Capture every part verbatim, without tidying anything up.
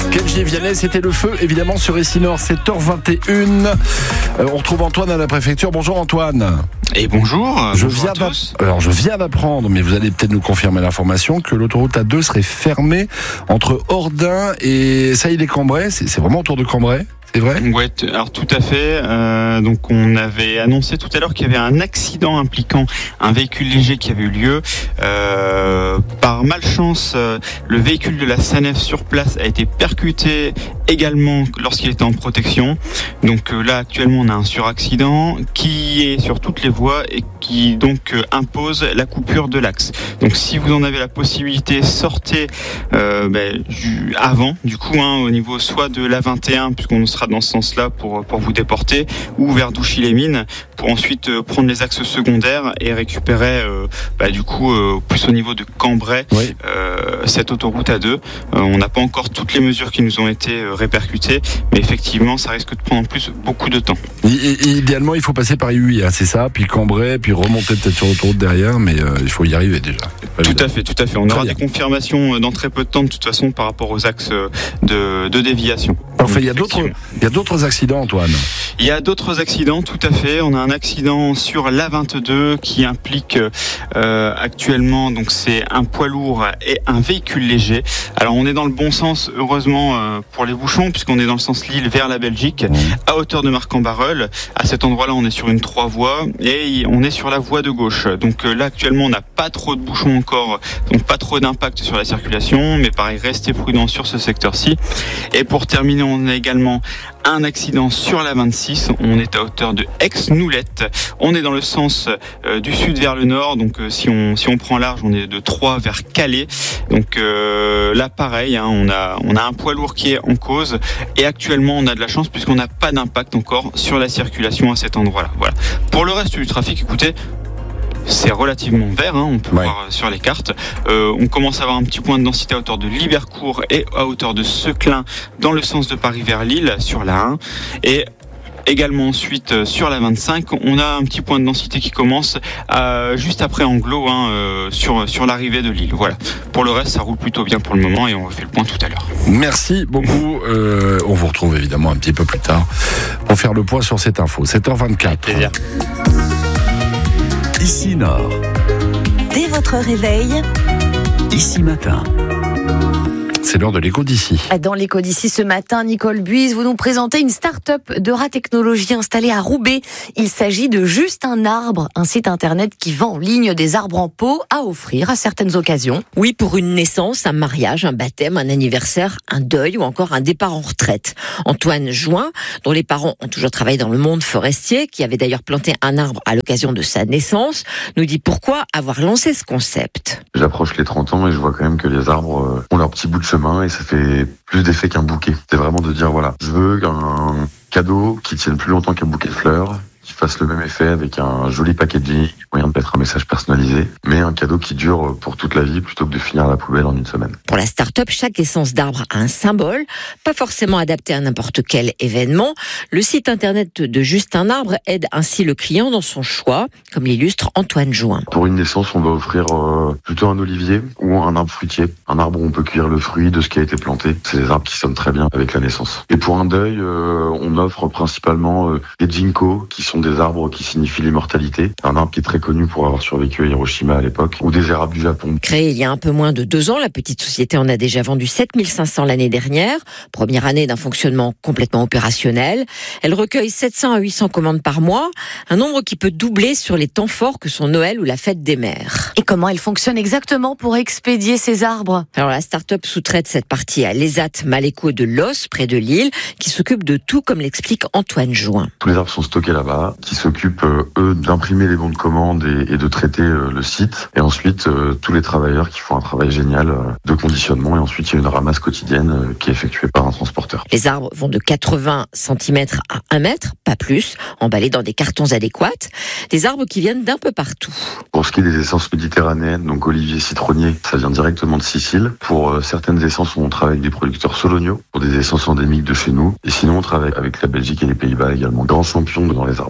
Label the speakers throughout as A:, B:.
A: Kenji Vianney, c'était le feu, évidemment, sur Essinor, sept heures vingt et une. Euh, on retrouve Antoine à la préfecture. Bonjour Antoine.
B: Et bonjour.
A: Je
B: bonjour
A: viens
B: à tous.
A: Alors, je viens d'apprendre, mais vous allez peut-être nous confirmer l'information, que l'autoroute A deux serait fermée entre Ordin et Sailly-les-Cambrai. C'est, c'est vraiment autour de Cambrai? C'est vrai ?
B: Ouais, t- alors tout à fait. Euh, donc on avait annoncé tout à l'heure qu'il y avait un accident impliquant un véhicule léger qui avait eu lieu. Euh, par malchance, euh, le véhicule de la SANEF sur place a été percuté également lorsqu'il était en protection. Donc euh, là actuellement on a un suraccident qui est sur toutes les voies et qui donc euh, impose la coupure de l'axe. Donc si vous en avez la possibilité, sortez euh, ben, du, avant du coup hein, au niveau soit de l'A vingt et un puisqu'on sera dans ce sens-là pour, pour vous déporter, ou vers Douchy-les-Mines pour ensuite euh, prendre les axes secondaires et récupérer euh, bah, du coup euh, plus au niveau de Cambrai
A: Oui.
B: euh, cette autoroute A deux. Euh, on n'a pas encore toutes les mesures qui nous ont été euh, répercutées, mais effectivement ça risque de prendre en plus beaucoup de temps.
A: I- i- idéalement, il faut passer par I U I, hein, c'est ça, puis Cambrai, puis remonter peut-être sur l'autoroute derrière, mais euh, il faut y arriver déjà. Pas
B: Tout
A: évident.
B: à fait, tout à fait. On
A: Très
B: aura
A: bien.
B: des confirmations euh, dans très peu de temps de toute façon par rapport aux axes euh, de, de déviation.
A: Enfin, il y a
B: Donc,
A: d'autres, il y a d'autres accidents, Antoine.
B: Il y a d'autres accidents, tout à fait. On a un accident sur l'A vingt-deux qui implique euh, actuellement, donc c'est un poids lourd et un véhicule léger. Alors on est dans le bon sens, heureusement euh, pour les bouchons, puisqu'on est dans le sens Lille vers la Belgique, à hauteur de Marc-en-Barœul. À cet endroit-là, on est sur une trois voies et on est sur la voie de gauche. Donc euh, là actuellement, on n'a pas trop de bouchons encore, donc pas trop d'impact sur la circulation, mais pareil, restez prudents sur ce secteur-ci. Et pour terminer, on a également un accident sur la vingt-six, on est à hauteur de Aix-Noulette, on est dans le sens euh, du sud vers le nord, donc euh, si on si on prend large, on est de Troyes vers Calais. Donc euh, là pareil, hein, on a on a un poids lourd qui est en cause et actuellement on a de la chance puisqu'on n'a pas d'impact encore sur la circulation à cet endroit-là. Voilà. Pour le reste du trafic, écoutez, c'est relativement vert, hein, on peut
A: Ouais.
B: voir sur les cartes. Euh, on commence à avoir un petit point de densité à hauteur de Libercourt et à hauteur de Seclin dans le sens de Paris vers Lille sur la un. Et également ensuite euh, sur la vingt-cinq, on a un petit point de densité qui commence euh, juste après Anglo hein, euh, sur, sur l'arrivée de Lille. Voilà. Pour le reste, ça roule plutôt bien pour le moment et on refait le point tout à l'heure.
A: Merci beaucoup. Euh, on vous retrouve évidemment un petit peu plus tard pour faire le point sur cette info. sept heures vingt-quatre.
B: Plaisir.
C: Ici Nord,
D: Dès votre réveil,
C: ici matin.
A: C'est l'heure de l'écho d'ici.
D: dans l'écho d'ici ce matin, Nicole Buise, vous nous présentez une start-up de rat-technologie installée à Roubaix. Il s'agit de Juste un arbre, un site internet qui vend en ligne des arbres en pot à offrir à certaines occasions.
E: Oui, pour une naissance, un mariage, un baptême, un anniversaire, un deuil ou encore un départ en retraite. Antoine Join, dont les parents ont toujours travaillé dans le monde forestier, qui avait d'ailleurs planté un arbre à l'occasion de sa naissance, nous dit pourquoi avoir lancé ce concept.
F: J'approche les trente ans et je vois quand même que les arbres euh, ont leur petit bout de chemin et ça fait plus d'effet qu'un bouquet. C'est vraiment de dire voilà, je veux un cadeau qui tienne plus longtemps qu'un bouquet de fleurs, qui fasse le même effet avec un joli packaging, moyen de mettre un message personnalisé, mais un cadeau qui dure pour toute la vie plutôt que de finir à la poubelle en une semaine.
E: Pour la start-up, chaque essence d'arbre a un symbole, pas forcément adapté à n'importe quel événement. Le site internet de Juste un arbre aide ainsi le client dans son choix, comme l'illustre Antoine Join.
F: Pour une naissance, on va offrir euh, plutôt un olivier ou un arbre fruitier. Un arbre où on peut cueillir le fruit de ce qui a été planté. C'est des arbres qui sonnent très bien avec la naissance. Et pour un deuil, euh, on offre principalement euh, des ginkgos, qui sont des arbres qui signifient l'immortalité. Un arbre qui est très connu pour avoir survécu à Hiroshima à l'époque, ou des érables du Japon.
E: Créée il y a un peu moins de deux ans, la petite société en a déjà vendu sept mille cinq cents l'année dernière. Première année d'un fonctionnement complètement opérationnel. Elle recueille sept cents à huit cents commandes par mois, un nombre qui peut doubler sur les temps forts que sont Noël ou la fête des mères.
D: Et comment elle fonctionne exactement pour expédier ces arbres ?
E: Alors la start-up sous-traite cette partie à l'ESAT Maléco de Los, près de Lille, qui s'occupe de tout, comme l'explique Antoine Join.
F: Tous les arbres sont stockés là-bas, qui s'occupent, euh, eux, d'imprimer les bons de commande et, et de traiter euh, le site. Et ensuite, euh, tous les travailleurs qui font un travail génial euh, de conditionnement. Et ensuite, il y a une ramasse quotidienne euh, qui est effectuée par un transporteur.
E: Les arbres vont de quatre-vingts centimètres à un mètre, pas plus, emballés dans des cartons adéquats. Des arbres qui viennent d'un peu partout.
F: Pour ce qui est des essences méditerranéennes, donc olivier, citronnier, ça vient directement de Sicile. Pour euh, certaines essences, on travaille avec des producteurs Solonio, pour des essences endémiques de chez nous. Et sinon, on travaille avec la Belgique et les Pays-Bas également. Grands champions dans les arbres.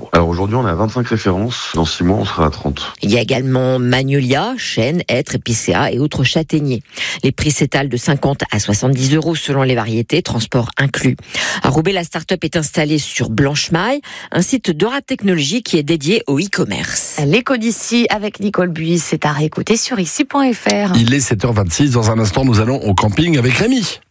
F: Alors aujourd'hui, on est à vingt-cinq références. Dans six mois, on sera à trente.
E: Il y a également magnolia, chêne, hêtre, épicéa et autres châtaigniers. Les prix s'étalent de cinquante à soixante-dix euros selon les variétés, transport inclus. À Roubaix, la start-up est installée sur Blanchemaille, un site d'Euratechnologie qui est dédié au e-commerce.
D: L'écho d'ici avec Nicole Buise, c'est à réécouter sur ici point f r.
A: Il est sept heures vingt-six. Dans un instant, nous allons au camping avec Rémi.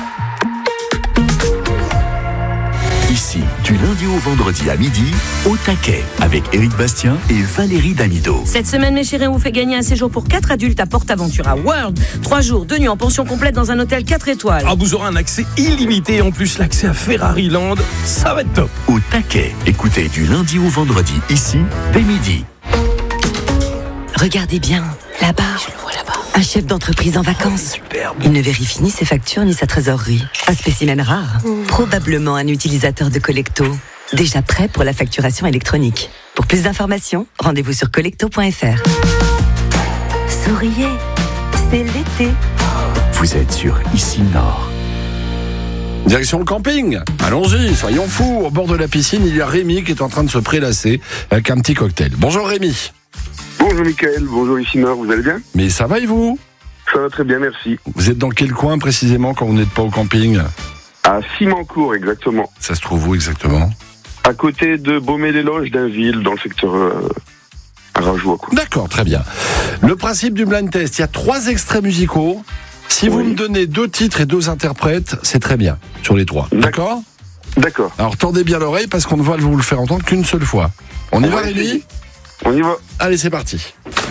C: Ici, du lundi au vendredi à midi, au taquet, avec Éric Bastien et Valérie Damido.
G: Cette semaine, mes chéris, on vous fait gagner un séjour pour quatre adultes à PortAventura World. Trois jours, deux nuits en pension complète dans un hôtel quatre étoiles.
H: Ah, vous aurez un accès illimité, en plus l'accès à Ferrari Land, ça va être top.
C: Au taquet, écoutez du lundi au vendredi, ici, dès midi.
I: Regardez bien, là-bas. Je le vois là-bas. Un chef d'entreprise en vacances.
H: Superbe.
I: Il ne vérifie ni ses factures ni sa trésorerie. Un spécimen rare. Mmh. Probablement un utilisateur de Collecto. Déjà prêt pour la facturation électronique. Pour plus d'informations, rendez-vous sur collecto point f r. Souriez, c'est l'été.
C: Vous êtes sur Ici Nord.
A: Direction le camping. Allons-y, soyons fous. Au bord de la piscine, il y a Rémi qui est en train de se prélasser avec un petit cocktail. Bonjour Rémi.
J: Bonjour Mickaël, bonjour ici Nord, vous allez bien?
A: Mais ça va et vous?
J: Ça va très bien, merci.
A: Vous êtes dans quel coin précisément quand vous n'êtes pas au camping?
J: À Simancourt, exactement.
A: Ça se trouve où exactement?
J: À côté de Beaumais-les-Loges d'Inville, dans le secteur euh, Rajoux.
A: D'accord, très bien. Le principe du blind test, il y a trois extraits musicaux. Si oui. vous me donnez deux titres et deux interprètes, c'est très bien, sur les trois. D'accord?
J: D'accord.
A: Alors tendez bien l'oreille parce qu'on ne va vous le faire entendre qu'une seule fois. On y va, Rémi?
J: On y va.
A: Allez, c'est parti.